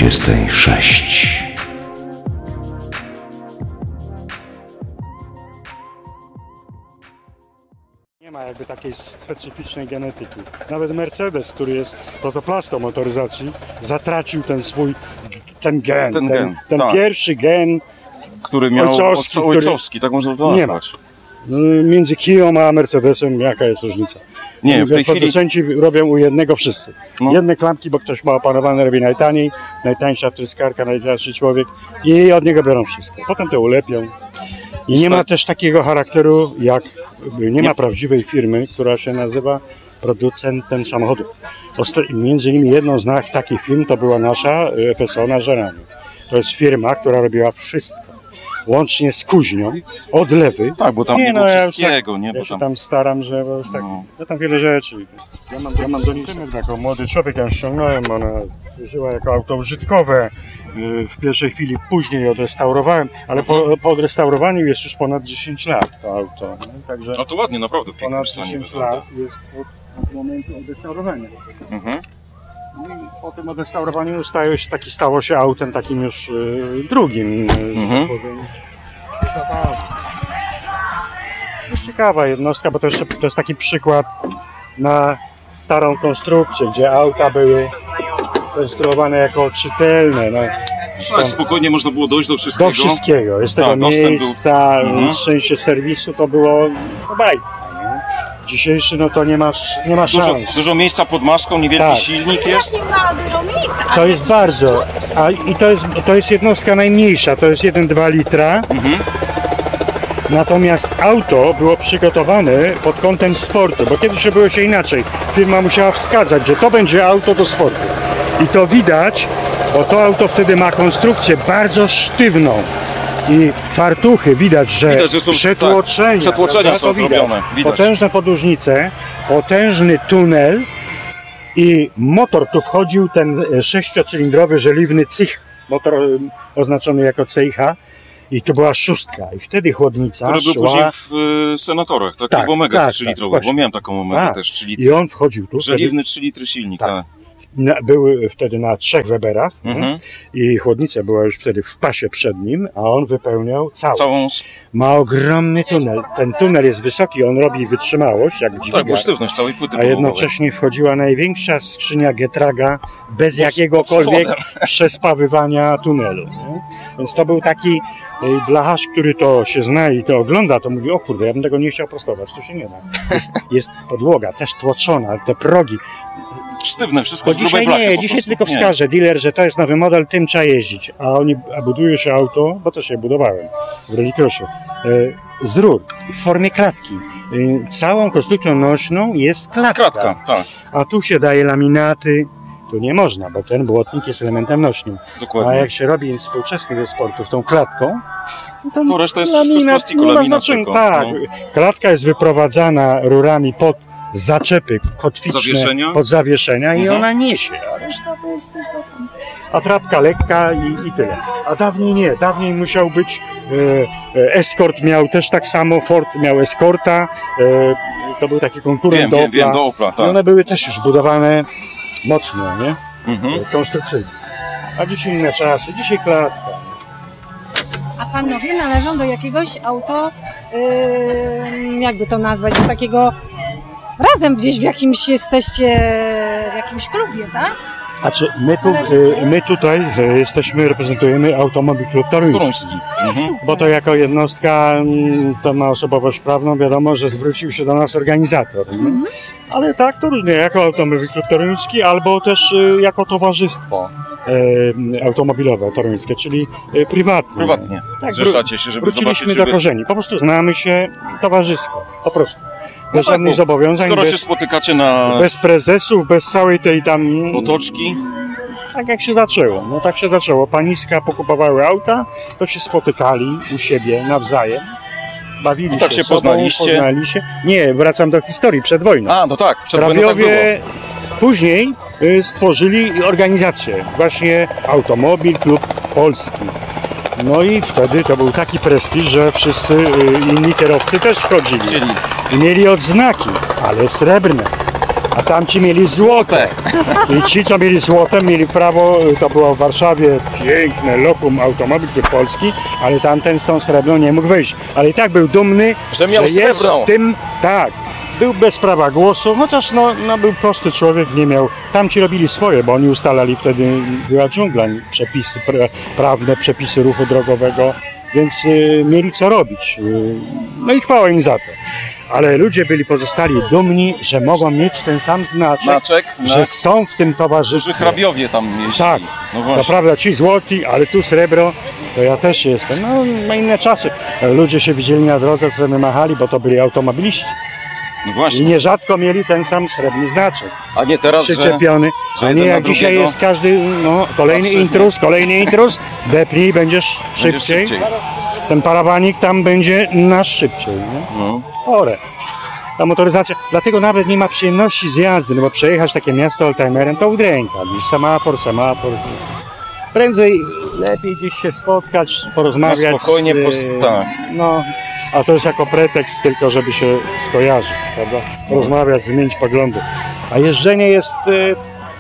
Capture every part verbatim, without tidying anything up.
dwudziestej sześć. Nie ma jakby takiej specyficznej genetyki. Nawet Mercedes, który jest protoplastą motoryzacji, zatracił ten swój ten gen, ten, ten, gen, ten tak. pierwszy gen, który miał ojcowski, ojcowski, ojcowski tak można to nie ma. nazwać. Między Kiją a Mercedesem jaka jest różnica? Nie, w tej chwili... Producenci robią u jednego wszyscy. No. Jedne klamki, bo ktoś ma opanowane, robi najtaniej, najtańsza tryskarka, najtańszy człowiek i od niego biorą wszystko. Potem to ulepią. I nie ma też takiego charakteru, jak nie ma prawdziwej firmy, która się nazywa producentem samochodów. Osta- między innymi jedną z takich firm to była nasza F S O na Żeraniu. To jest firma, która robiła wszystko. Łącznie z kuźnią, odlewy. Tak, bo tam nie, nie było no, wszystkiego, ja tak, nie? Bo ja się tam... tam staram, że bo już tak, No. no tam wiele rzeczy. Ja mam, ja mam do niej jako młody człowiek, ja ją ściągnąłem, ona służyła jako auto użytkowe. W pierwszej chwili później odrestaurowałem, ale po, po odrestaurowaniu jest już ponad dziesięć lat to auto. Nie? Także No to ładnie, naprawdę pięknie ponad w stanie dziesięć wygląda. lat jest od, od momentu odrestaurowania. Mhm. No i po tym odrestaurowaniu stało się, taki, stało się autem takim już y, drugim. Mhm. Że tak powiem. To jest ciekawa jednostka, bo to, jeszcze, to jest taki przykład na starą konstrukcję, gdzie auta były konstruowane jako czytelne. No, Tak, spokojnie można było dojść do wszystkiego. do wszystkiego. Jest tego Tak, miejsca, był... mhm. w sensie serwisu to było no, bajka. Nie? Dzisiejszy no to nie ma, nie ma Dużo, szans. dużo miejsca pod maską, niewielki Tak. silnik jest. Nie ma dużo miejsca. To jest bardzo. A, I to jest, to jest jednostka najmniejsza, to jest jeden przecinek dwa litra. Mhm. Natomiast auto było przygotowane pod kątem sportu, bo kiedyś robiło się inaczej. Firma musiała wskazać, że to będzie auto do sportu. I to widać, bo to auto wtedy ma konstrukcję bardzo sztywną. I fartuchy widać, że, Widać, że są- przetłoczenia, tak, przetłoczenia prawda? są To widać. zrobione, widać. Potężne podłużnice, potężny tunel i motor tu wchodził ten sześciocylindrowy, żeliwny cych, motor oznaczony jako C I H. I to była szóstka. I wtedy chłodnica Który był szła... później w y, Senatorach, tak? Tak, w Omega tak, trzy tak, litrowy, właśnie. bo miałem taką Omegę A, też, trzy litry. I on wchodził tu. Żeliwny trzy litry silnik, Tak. tak. Na, były wtedy na trzech Weberach Mhm. i chłodnica była już wtedy w pasie przed nim, a on wypełniał całość. Całą... Ma ogromny tunel. Ten tunel jest wysoki, on robi wytrzymałość, jak dźwiga, Tak, bo sztywność całej płyty a podłogowej. jednocześnie wchodziła największa skrzynia Getraga bez Pod- jakiegokolwiek pod przespawywania tunelu. Nie? Więc to był taki y, blacharz, który to się zna i to ogląda, to mówi, o kurde, ja bym tego nie chciał prostować, to się nie da. Jest, jest podłoga też tłoczona, te progi. Sztywne, wszystko Bo z grubej dzisiaj blachy nie, po dzisiaj prostu. tylko Nie. wskaże dealer, że to jest nowy model, tym trzeba jeździć. A oni a buduje się auto, bo też je budowałem w Rallycrossie, e, z rur, w formie klatki. E, całą konstrukcją nośną jest klatka. Kratka, tak, A tu się daje laminaty. Tu nie można, bo ten błotnik jest elementem nośnym. A dokładnie. jak się robi współczesny do sportu tą klatką, to, To reszta jest wszystko z plastiku, nie ma laminat znaczenia. tylko, Tak, no. klatka jest wyprowadzana rurami pod zaczepy kotwiczne, Zawieszenia? pod zawieszenia i Mhm. ona niesie. A reszta to jest tylko tam. A trapka lekka i, i tyle. A dawniej nie, dawniej musiał być e, e, Escort miał też tak samo, Ford miał Escorta, e, to był taki konkurent Wiem, do wiem, Opla. wiem, do Opla, I tak. one były też już budowane mocno, nie? Mhm. Konstrukcyjnie. A dzisiaj inne czasy, dzisiaj klatka. A panowie należą do jakiegoś auto, yy, jakby to nazwać, do takiego razem gdzieś w jakimś jesteście, w jakimś klubie, tak? A czy my, tu, Należycie? y, my tutaj y, jesteśmy, reprezentujemy Automobil Klub Toruński. Toruński. Mhm. Bo to jako jednostka, mm, to ma osobowość prawną, wiadomo, że zwrócił się do nas organizator. nie? Ale tak, to różnie, jako Automobil Klub Toruński, albo też y, jako towarzystwo y, automobilowe toruńskie, czyli y, prywatne. Prywatnie. Tak, Zrzeszacie się, żeby Wróciliśmy zobaczyć, do żeby... korzeni, po prostu znamy się towarzysko, po prostu. Bez tak, żadnych bo zobowiązań, Skoro bez, się spotykacie na bez prezesów, bez całej tej tam... otoczki, Tak jak się zaczęło, no tak się zaczęło. Paniska pokupowały auta, to się spotykali u siebie nawzajem, bawili I tak się sobą, poznaliście? poznali się. Nie, wracam do historii, przed wojną. a no tak, przed wojną tak było. Hrabiowie później y, stworzyli organizację, właśnie Automobil Klub Polski. No i wtedy to był taki prestiż, że wszyscy y, inni kierowcy też wchodzili. Chcieli. I mieli odznaki, ale srebrne. a tamci mieli złote. I ci, co mieli złote, mieli prawo, to było w Warszawie piękne lokum automobil polski, ale tamten z tą srebrną nie mógł wyjść. Ale i tak był dumny, Że miał jest srebrną. tym, tak. Był bez prawa głosu, chociaż no, no był prosty człowiek, nie miał. Tamci robili swoje, bo oni ustalali wtedy, była dżungla, przepisy pra, prawne, przepisy ruchu drogowego, więc y, mieli co robić. Y, no i chwała im za to. Ale ludzie byli pozostali dumni, że mogą mieć ten sam znaczek, Znaczek, że tak. są w tym towarzystwie. Duży hrabiowie tam jeździli. Tak, No to właśnie. prawda, ci złoti, ale tu srebro, to ja też jestem. No, na inne czasy. Ludzie się widzieli na drodze, co my machali, bo to byli automobiliści. No I właśnie. nierzadko mieli ten sam srebrny znaczek A nie teraz, że... przyczepiony, że a nie jeden jak na dzisiaj drugiego jest każdy, no kolejny patrzy, intruz, kolejny intruz, depnij, będziesz Będzie szybciej. szybciej. Ten parawanik tam będzie nasz szybciej. Nie? No. Chore. Ta motoryzacja, dlatego nawet nie ma przyjemności z jazdy, no bo przejechać takie miasto oldtimerem to udręka, niż semafor, semafor. Prędzej lepiej gdzieś się spotkać, porozmawiać. No spokojnie, z, pos- tak. No, a to jest jako pretekst tylko, żeby się skojarzyć, prawda? Porozmawiać, wymienić poglądy. A jeżdżenie jest... y,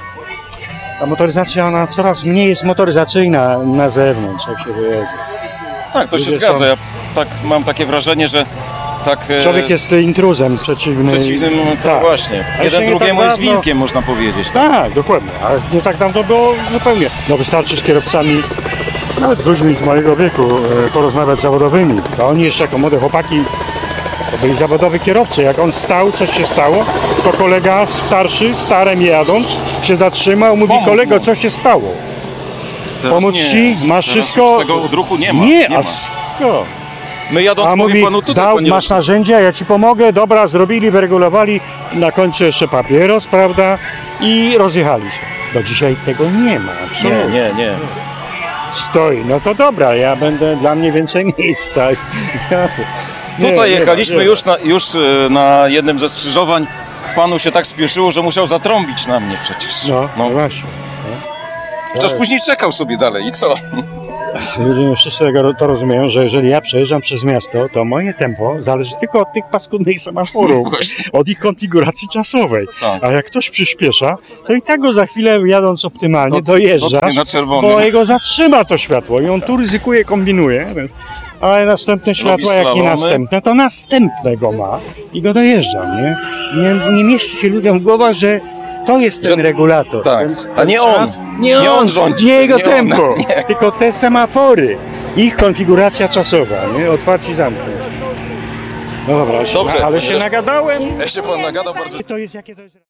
Ta motoryzacja, ona coraz mniej jest motoryzacyjna na zewnątrz, jak się wyjedzie. Tak, to się Ludzie zgadza. są- Ja tak mam takie wrażenie, że tak... e, Człowiek jest intruzem przeciwny. Przeciwnym, tak, Tak. właśnie. A jeszcze Jeden nie tak drugiemu jest dawno- wilkiem, można powiedzieć. Tak? Tak, dokładnie. Ale nie tak dawno było zupełnie. No wystarczy z kierowcami, nawet z ludźmi z mojego wieku, e, porozmawiać z zawodowymi. A oni jeszcze jako młode chłopaki, to byli zawodowi kierowcy. Jak on stał, coś się stało, to kolega starszy, starem jadąc, się zatrzymał, mówi: Pomógł kolego, mu. co się stało? Teraz Pomóc nie. ci? Masz Teraz wszystko? już tego odruchu nie ma. Nie, nie a ma. wszystko. My jadąc A powiem mówi, panu tutaj, dał, panie masz narzędzia, ja ci pomogę, dobra, zrobili, wyregulowali, na końcu jeszcze papieros, prawda, i rozjechali się. Do dzisiaj tego nie ma, Nie, absolutnie. nie, nie. Stoi, no to dobra, ja będę, dla mnie więcej miejsca. Nie, Tutaj nie ma, jechaliśmy nie ma. już, na, już e, na jednym ze skrzyżowań. Panu się tak spieszyło, że musiał zatrąbić na mnie przecież. No, no właśnie. Chociaż później czekał sobie dalej i co? Ludzie wszyscy tego- to rozumieją, że jeżeli ja przejeżdżam przez miasto, to moje tempo zależy tylko od tych paskudnych semaforów, Właśnie. od ich konfiguracji czasowej. Tak. A jak ktoś przyspiesza, to i tak go za chwilę, jadąc optymalnie, Dot- dojeżdża, dotknie na czerwonym. bo jego zatrzyma to światło i on tu ryzykuje, kombinuje. Ale następne światła, jak nie slalomy. następne, to następnego ma i go dojeżdża, nie? Nie, nie mieści się ludziom w głowach, że to jest ten Że- regulator. tak. Więc A nie ten on. czas- Nie, Nie on, on rządzi, nie jego nie on. tempo, Nie. tylko te semafory, ich konfiguracja czasowa, nie? Otwarci zamknąć. No dobra, się- Dobrze, ale się reszta- nagadałem. Ja się pan nagadał bardzo. To jest, jakie to jest...